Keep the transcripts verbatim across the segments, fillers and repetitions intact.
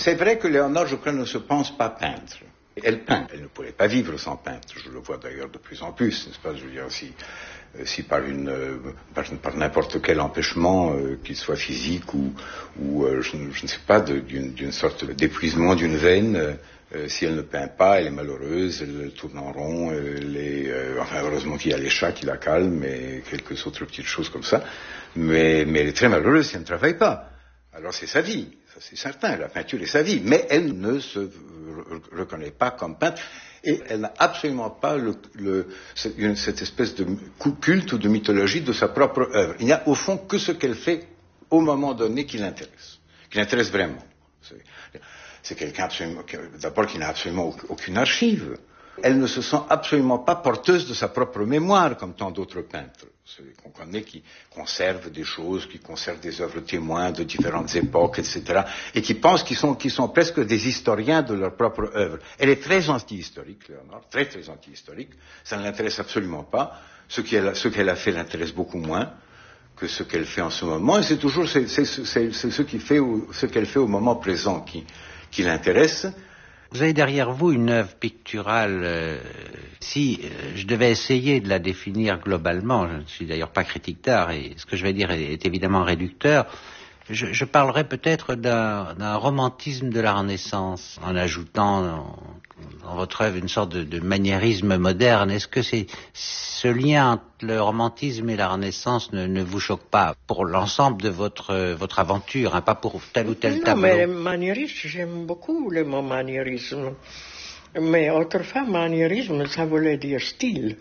C'est vrai que Léonore, je crois, ne se pense pas peintre. Elle peint. Elle ne pourrait pas vivre sans peintre. Je le vois d'ailleurs de plus en plus, n'est-ce pas? Je veux dire, si, si par une, par, par n'importe quel empêchement, euh, qu'il soit physique ou, ou euh, je, je ne sais pas, de, d'une, d'une sorte d'épuisement d'une veine, euh, si elle ne peint pas, elle est malheureuse, elle tourne en rond, elle est, euh, enfin, heureusement qu'il y a les chats qui la calment et quelques autres petites choses comme ça. Mais, mais elle est très malheureuse si elle ne travaille pas. Alors c'est sa vie. Ça, c'est certain, la peinture est sa vie, mais elle ne se reconnaît pas comme peintre et elle n'a absolument pas le, le, cette espèce de culte ou de mythologie de sa propre œuvre. Il n'y a au fond que ce qu'elle fait au moment donné qui l'intéresse, qui l'intéresse vraiment. C'est, c'est quelqu'un absolument, d'abord qui n'a absolument aucune archive. Elle ne se sent absolument pas porteuse de sa propre mémoire, comme tant d'autres peintres. Celui qu'on connaît qui conservent des choses, qui conservent des œuvres témoins de différentes époques, et cetera, et qui pensent qu'ils sont, qu'ils sont presque des historiens de leur propre œuvre. Elle est très anti-historique, Léonore, très très anti-historique. Ça ne l'intéresse absolument pas. Ce qu'elle a, ce qu'elle a fait l'intéresse beaucoup moins que ce qu'elle fait en ce moment. Et c'est toujours c'est, c'est, c'est, c'est ce, qui fait, ce qu'elle fait au moment présent qui, qui l'intéresse. Vous avez derrière vous une œuvre picturale. Euh, si euh, je devais essayer de la définir globalement, je ne suis d'ailleurs pas critique d'art et ce que je vais dire est, est évidemment réducteur, je, je parlerais peut-être d'un, d'un romantisme de la Renaissance, en ajoutant dans, dans votre œuvre une sorte de, de maniérisme moderne. Est-ce que c'est, ce lien entre le romantisme et la Renaissance ne, ne vous choque pas pour l'ensemble de votre, votre aventure, hein, pas pour tel ou tel non, tableau? Mais le maniérisme, j'aime beaucoup le mot maniérisme. Mais autrefois, maniérisme, ça voulait dire style.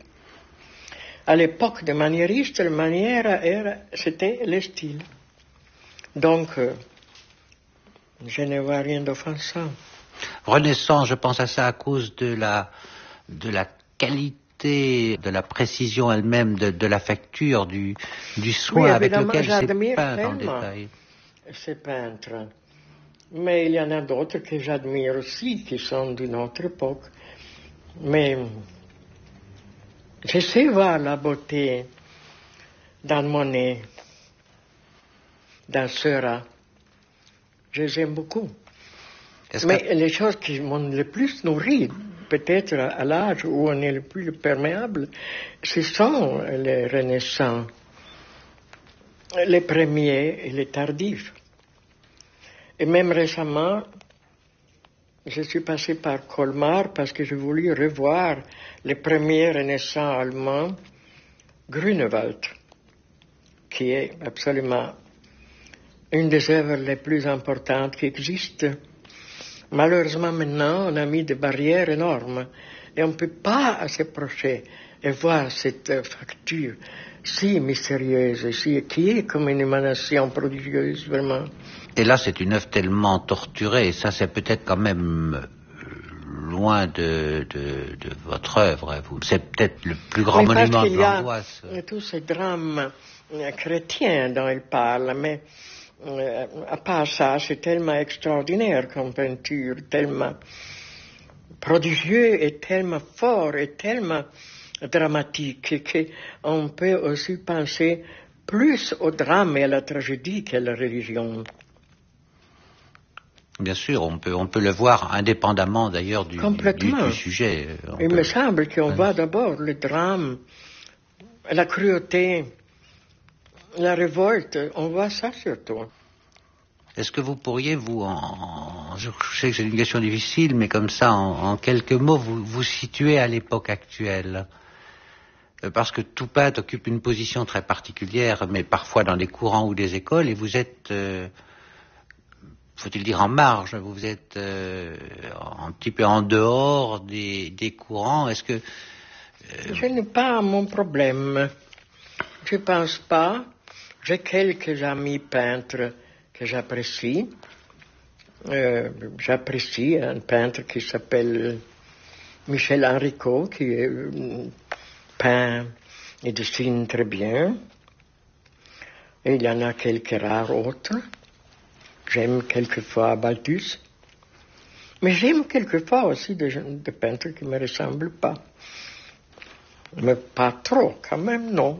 À l'époque des maniéristes, la manière era, c'était le style. Donc, euh, je ne vois rien d'offensant. Renaissance, je pense à ça à cause de la, de la qualité, de la précision elle-même, de, de la facture, du, du soin oui, avec lequel c'est peint tellement en détail. Ces peintres. Mais il y en a d'autres que j'admire aussi, qui sont d'une autre époque. Mais je sais voir la beauté dans Monet, dans Seurat. Je les aime beaucoup. Est-ce Mais que... les choses qui m'ont le plus nourri, peut-être à l'âge où on est le plus perméable, ce sont les Renaissants, les premiers et les tardifs. Et même récemment, je suis passé par Colmar parce que je voulais revoir les premiers Renaissants allemands, Grünewald, qui est absolument une des œuvres les plus importantes qui existent. Malheureusement, maintenant, on a mis des barrières énormes et on ne peut pas s'approcher et voir cette facture si mystérieuse, si, qui est comme une émanation prodigieuse, vraiment. Et là, c'est une œuvre tellement torturée, ça c'est peut-être quand même loin de, de, de votre œuvre, vous. C'est peut-être le plus grand mais monument parce de l'angoisse. Il y a tous ces drames chrétiens dont il parle, mais euh, à part ça, c'est tellement extraordinaire comme peinture, tellement prodigieux et tellement fort et tellement dramatique qu'on peut aussi penser plus au drame et à la tragédie qu'à la religion. Bien sûr, on peut, on peut le voir indépendamment d'ailleurs du, du, du sujet. On Il peut... me semble qu'on oui. voit d'abord le drame, la cruauté, la révolte, on voit ça surtout. Est-ce que vous pourriez, vous, en, je sais que c'est une question difficile, mais comme ça, en, en quelques mots, vous vous situer à l'époque actuelle? Parce que tout peintre occupe une position très particulière, mais parfois dans des courants ou des écoles, et vous êtes... Euh, faut-il dire en marge, vous êtes euh, un petit peu en dehors des, des courants, est-ce que... Euh... Je n'ai pas mon problème, je pense pas, j'ai quelques amis peintres que j'apprécie, euh, j'apprécie un peintre qui s'appelle Michel Henrico, qui est euh, peint et dessine très bien, et il y en a quelques rares autres. J'aime quelquefois Balthus, mais j'aime quelquefois aussi des, des peintres qui ne me ressemblent pas. Mais pas trop, quand même, non.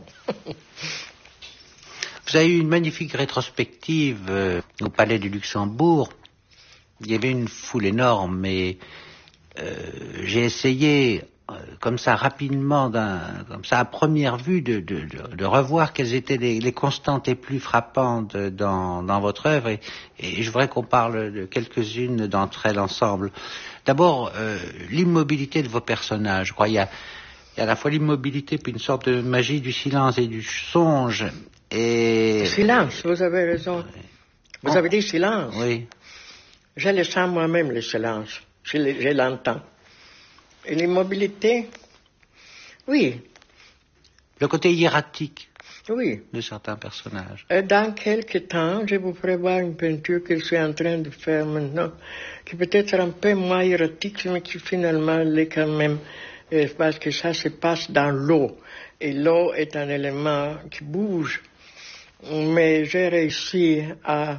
Vous avez eu une magnifique rétrospective euh, au Palais du Luxembourg il y avait une foule énorme, mais euh, j'ai essayé, euh, comme ça, rapidement, d'un, comme ça, à première vue, de, de, de, de revoir quelles étaient les, les constantes les plus frappantes dans, dans votre œuvre, et, et je voudrais qu'on parle de quelques-unes d'entre elles ensemble. D'abord, euh, l'immobilité de vos personnages. Je crois qu'il y a, il y a à la fois l'immobilité, puis une sorte de magie du silence et du songe. Et... Silence, vous avez raison. Vous oh. avez dit silence. Oui. Je le sens moi-même, le silence. Je, le, je l'entends. Et l'immobilité, oui. Le côté hiératique. Oui. De certains personnages. Et dans quelques temps, je vous prévois une peinture que je suis en train de faire maintenant, qui peut être un peu moins hiératique, mais qui finalement l'est quand même, parce que ça se passe dans l'eau. Et l'eau est un élément qui bouge. Mais j'ai réussi à,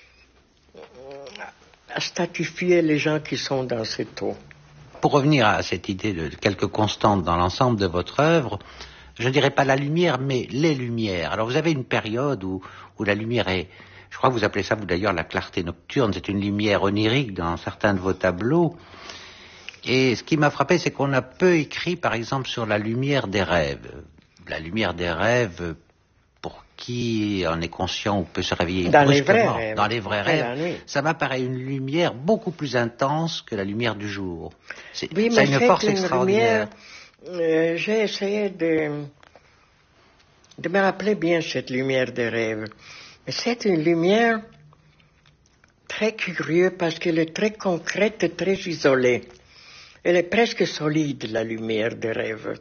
à statifier les gens qui sont dans cette eau. Pour revenir à cette idée de quelques constantes dans l'ensemble de votre œuvre, je ne dirais pas la lumière, mais les lumières. Alors vous avez une période où, où la lumière est, je crois que vous appelez ça vous d'ailleurs la clarté nocturne, c'est une lumière onirique dans certains de vos tableaux. Et ce qui m'a frappé, c'est qu'on a peu écrit, par exemple, sur la lumière des rêves. La lumière des rêves, pour qui en est conscient ou peut se réveiller dans les vrais rêves, dans les vrais rêves, ça m'apparaît une lumière beaucoup plus intense que la lumière du jour. C'est, oui, ça mais a une force une extraordinaire. Lumière, euh, j'ai essayé de, de me rappeler bien cette lumière des rêves. Mais c'est une lumière très curieuse parce qu'elle est très concrète et très isolée. Elle est presque solide, la lumière des rêves.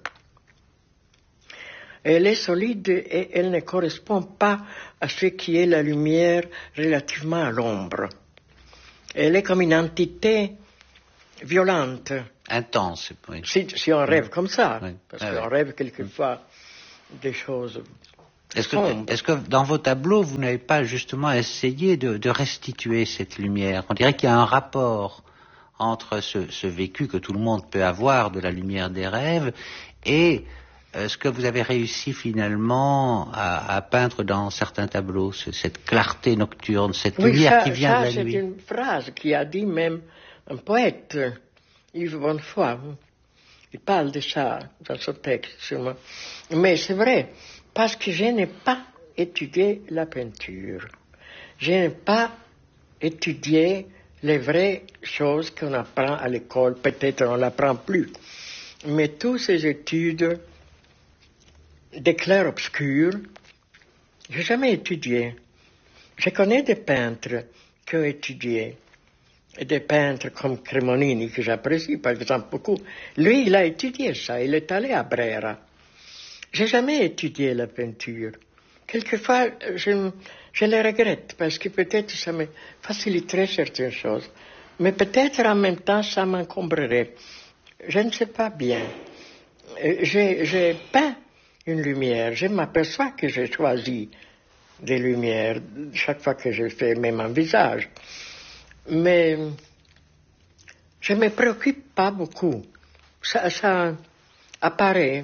Elle est solide et elle ne correspond pas à ce qui est la lumière relativement à l'ombre. Elle est comme une entité violente. Intense, oui. Si, si on rêve comme ça, oui. parce ah, qu'on oui. rêve quelquefois des choses est-ce que, est-ce que dans vos tableaux, vous n'avez pas justement essayé de, de restituer cette lumière? On dirait qu'il y a un rapport entre ce, ce vécu que tout le monde peut avoir de la lumière des rêves et euh, ce que vous avez réussi finalement à, à peindre dans certains tableaux, cette clarté nocturne, cette oui, lumière ça, qui vient ça, de la nuit. C'est une phrase qui a dit même un poète, Yves Bonnefoy. Il parle de ça dans son texte, sûrement. Mais c'est vrai, parce que je n'ai pas étudié la peinture. Je n'ai pas étudié les vraies choses qu'on apprend à l'école. Peut-être on ne l'apprend plus. Mais toutes ces études des clairs-obscurs, je n'ai jamais étudié. Je connais des peintres qui ont étudié. Et des peintres comme Cremonini, que j'apprécie par exemple beaucoup. Lui, il a étudié ça. Il est allé à Brera. Je n'ai jamais étudié la peinture. Quelquefois, je, je le regrette parce que peut-être ça me faciliterait certaines choses. Mais peut-être en même temps, ça m'encombrerait. Je ne sais pas bien. J'ai, j'ai peint une lumière. Je m'aperçois que j'ai choisi des lumières chaque fois que je fais même un visage. Mais je ne me préoccupe pas beaucoup. Ça, ça apparaît.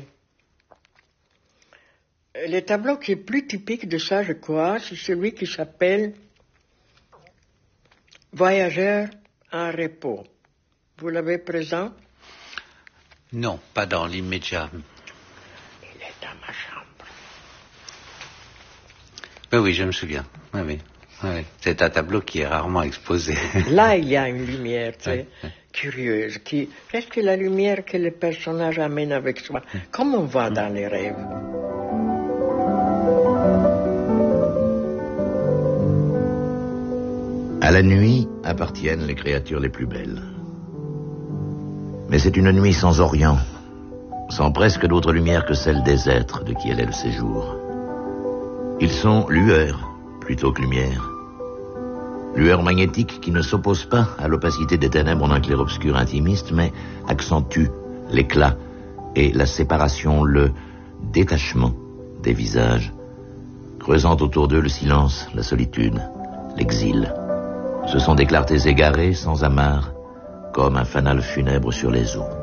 Le tableau qui est plus typique de ça, je crois, c'est celui qui s'appelle Voyageur en repos. Vous l'avez présent? Non, pas dans l'immédiat. Il est dans ma chambre. Oui, oui, je me souviens. Oui, oui. Oui. C'est un tableau qui est rarement exposé. Là, il y a une lumière très oui. curieuse, qui presque la lumière que le personnage amène avec soi, comme on voit dans les rêves. À la nuit appartiennent les créatures les plus belles. Mais c'est une nuit sans orient, sans presque d'autre lumière que celle des êtres de qui elle est le séjour. Ils sont lueurs plutôt que lumière. Lueur magnétique qui ne s'oppose pas à l'opacité des ténèbres d'un clair-obscur intimiste, mais accentue l'éclat et la séparation, le détachement des visages, creusant autour d'eux le silence, la solitude, l'exil. Ce sont des clartés égarées, sans amarre, comme un fanal funèbre sur les eaux.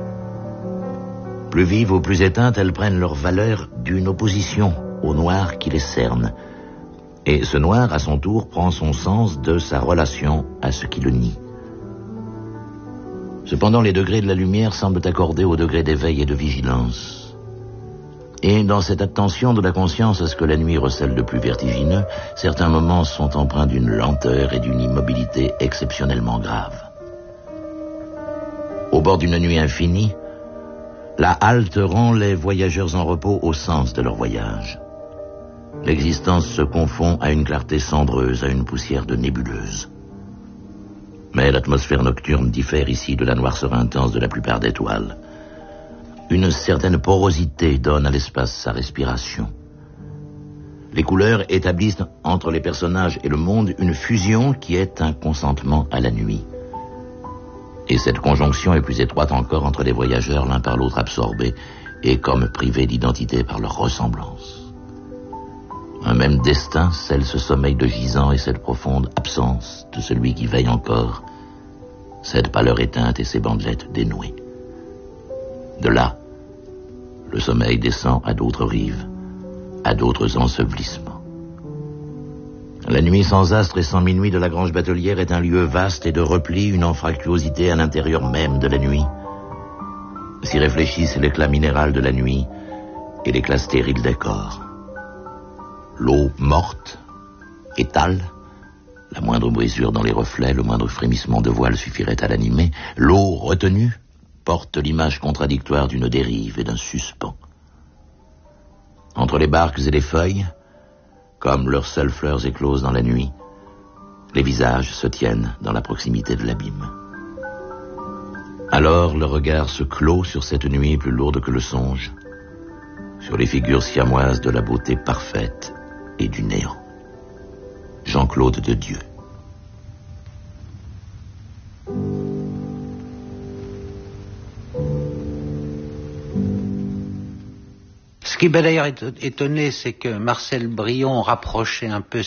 Plus vives ou plus éteintes, elles prennent leur valeur d'une opposition au noir qui les cerne, Et ce noir, à son tour, prend son sens de sa relation à ce qui le nie. Cependant, les degrés de la lumière semblent accordés au degré d'éveil et de vigilance. Et dans cette attention de la conscience à ce que la nuit recèle de plus vertigineux, certains moments sont empreints d'une lenteur et d'une immobilité exceptionnellement graves. Au bord d'une nuit infinie, la halte rend les voyageurs en repos au sens de leur voyage. L'existence se confond à une clarté cendreuse, à une poussière de nébuleuse. Mais l'atmosphère nocturne diffère ici de la noirceur intense de la plupart des toiles. Une certaine porosité donne à l'espace sa respiration. Les couleurs établissent entre les personnages et le monde une fusion qui est un consentement à la nuit. Et cette conjonction est plus étroite encore entre les voyageurs, l'un par l'autre absorbés et comme privés d'identité par leur ressemblance. Un même destin scelle ce sommeil de gisant et cette profonde absence de celui qui veille encore, cette pâleur éteinte et ces bandelettes dénouées. De là, le sommeil descend à d'autres rives, à d'autres ensevelissements. La nuit sans astres et sans minuit de la Grange Batelière est un lieu vaste et de repli, une anfractuosité à l'intérieur même de la nuit. S'y réfléchissent l'éclat minéral de la nuit et l'éclat stérile des corps. L'eau morte étale, la moindre brisure dans les reflets, le moindre frémissement de voile suffirait à l'animer. L'eau retenue porte l'image contradictoire d'une dérive et d'un suspens. Entre les barques et les feuilles, comme leurs seules fleurs écloses dans la nuit, les visages se tiennent dans la proximité de l'abîme. Alors le regard se clôt sur cette nuit plus lourde que le songe, sur les figures siamoises de la beauté parfaite et du néant. Jean-Claude de Dieu. Ce qui m'a d'ailleurs étonné, c'est que Marcel Brion rapprochait un peu